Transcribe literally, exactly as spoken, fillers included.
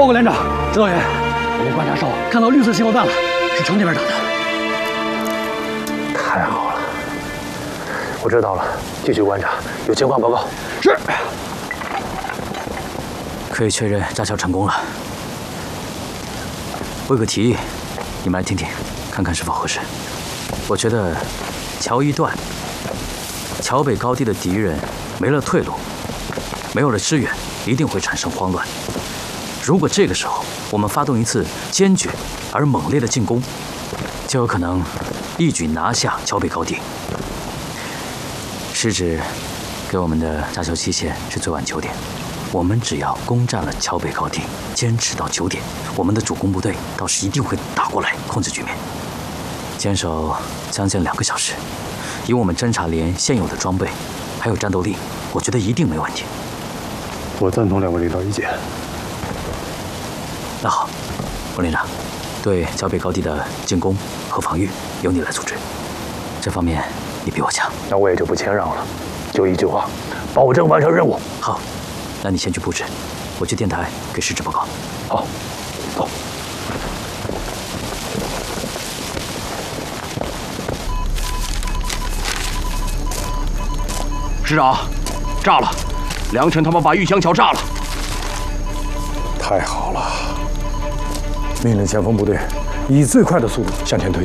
告连长，指导员，我们观察哨看到绿色信号弹了，是城这边打的。 太好了，我知道了，继续观察，有情况报告。 是。 可以确认炸桥成功了。我有个提议，你们来听听，看看是否合适。我觉得桥一断，桥北高地的敌人没了退路，没有了支援，一定会产生慌乱。如果这个时候我们发动一次坚决而猛烈的进攻，就有可能一举拿下桥北高地。师指给我们的炸桥期限是最晚九点，我们只要攻占了桥北高地，坚持到九点，我们的主攻部队到时一定会打过来控制局面。坚守将近两个小时，以我们侦察连现有的装备还有战斗力，我觉得一定没问题。 我赞同两位领导意见。 那好，温连长，对桥北高地的进攻和防御由你来组织，这方面你比我强。 那我也就不谦让了，就一句话，保证完成任务。 好，那你先去布置，我去电台给师指报告。 好，走。 师长，炸了！梁晨他们把玉香桥炸了。 太好了！命令前锋部队以最快的速度向前推进。